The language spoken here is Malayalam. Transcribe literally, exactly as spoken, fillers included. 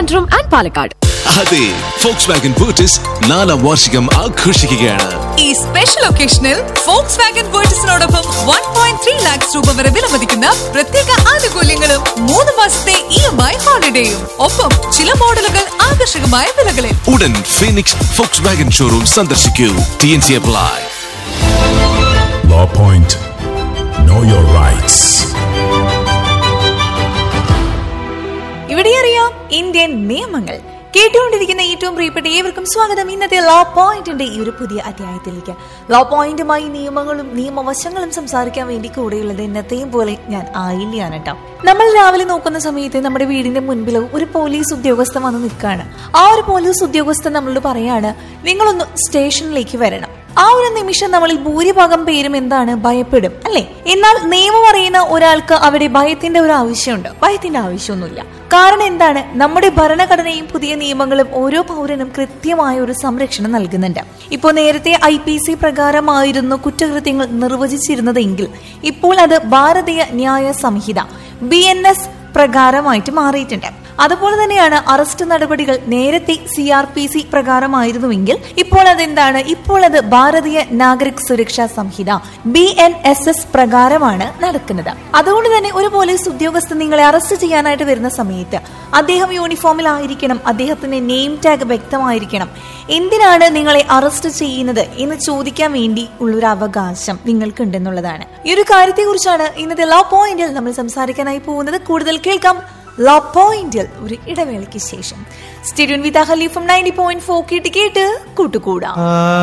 Trivandrum and Palakkad. അതെ, Volkswagen Virtus നാലാം വാർഷികം ആഘോഷിക്കുകയാണ്. ഈ special ഒക്കേഷനിൽ Volkswagen Virtusനോടൊപ്പം one point three lakhs രൂപ വരെ വിലമതിക്കുന്ന പ്രത്യേക ആനുകൂല്യങ്ങളും മൂന്ന് മാസത്തെ ഇ എം ഐ ഹോളിഡേയും ഒപ്പം ചില മോഡലുകൾ ആകർഷകമായ വിലകളിൽ. ഉടൻ ഫീനിക്സ് Volkswagen ഷോറൂം സന്ദർശിക്കൂ. T N C apply. Law Point. Know your rights. ഇവിടെ അറിയാം ഇന്ത്യൻ നിയമങ്ങൾ. കേട്ടുകൊണ്ടിരിക്കുന്ന ഏറ്റവും പ്രിയപ്പെട്ട ഏവർക്കും സ്വാഗതം ഇന്നത്തെ ലോ പോയിന്റിന്റെ ഈ ഒരു പുതിയ അധ്യായത്തിലേക്ക്. ലോ പോയിന്റുമായി നിയമങ്ങളും നിയമവശങ്ങളും സംസാരിക്കാൻ വേണ്ടി കൂടെയുള്ളത് എന്നത്തെയും പോലെ ഞാൻ ആയില്ലാണ് കേട്ടോ. നമ്മൾ രാവിലെ നോക്കുന്ന സമയത്ത് നമ്മുടെ വീടിന്റെ മുൻപിൽ ഒരു പോലീസ് ഉദ്യോഗസ്ഥൻ വന്ന് നിൽക്കുകയാണ്. ആ ഒരു പോലീസ് ഉദ്യോഗസ്ഥൻ നമ്മളോട് പറയാണ്, നിങ്ങളൊന്ന് സ്റ്റേഷനിലേക്ക് വരണം. ആ ഒരു നിമിഷം നമ്മളിൽ ഭൂരിഭാഗം പേരും എന്താണ്, ഭയപ്പെടും അല്ലെ? എന്നാൽ നിയമം അറിയുന്ന ഒരാൾക്ക് അവിടെ ഭയത്തിന്റെ ഒരു ആവശ്യമുണ്ട്? ഭയത്തിന്റെ ആവശ്യമൊന്നുമില്ല. കാരണം എന്താണ്, നമ്മുടെ ഭരണഘടനയും പുതിയ നിയമങ്ങളും ഓരോ പൗരനും കൃത്യമായ ഒരു സംരക്ഷണം നൽകുന്നുണ്ട്. ഇപ്പോൾ നേരത്തെ ഐ പി സി പ്രകാരമായിരുന്നു കുറ്റകൃത്യങ്ങൾ നിർവചിച്ചിരുന്നതെങ്കിൽ ഇപ്പോൾ അത് ഭാരതീയ ന്യായ സംഹിത ബി എൻ എസ് പ്രകാരമായിട്ട് മാറിയിട്ടുണ്ട്. അതുപോലെ തന്നെയാണ് അറസ്റ്റ് നടപടികൾ നേരത്തെ സി ആർ പി സി പ്രകാരമായിരുന്നുവെങ്കിൽ ഇപ്പോൾ അതെന്താണ്, ഇപ്പോൾ അത് ഭാരതീയ നാഗരിക് സുരക്ഷാ സംഹിത ബി എൻ എസ് എസ് പ്രകാരമാണ് നടക്കുന്നത്. അതുകൊണ്ട് തന്നെ ഒരു പോലീസ് ഉദ്യോഗസ്ഥൻ നിങ്ങളെ അറസ്റ്റ് ചെയ്യാനായിട്ട് വരുന്ന സമയത്ത് അദ്ദേഹം യൂണിഫോമിലായിരിക്കണം, അദ്ദേഹത്തിന്റെ നെയിം ടാഗ് വ്യക്തമായിരിക്കണം. എന്തിനാണ് നിങ്ങളെ അറസ്റ്റ് ചെയ്യുന്നത് എന്ന് ചോദിക്കാൻ വേണ്ടി ഉള്ളൊരു അവകാശം നിങ്ങൾക്കുണ്ടെന്നുള്ളതാണ്. ഈ ഒരു കാര്യത്തെ കുറിച്ചാണ് ഇന്നത്തെ ലോ പോയിന്റിൽ നമ്മൾ സംസാരിക്കാനായി പോകുന്നത്. കൂടുതൽ കേൾക്കാം ലോ പോയിന്റിൽ ഒരു ഇടവേളയ്ക്ക് ശേഷം. Stadium with ഹലി from ninety point four കേട്ട് കേട്ട് കൂട്ടുകൂടാം.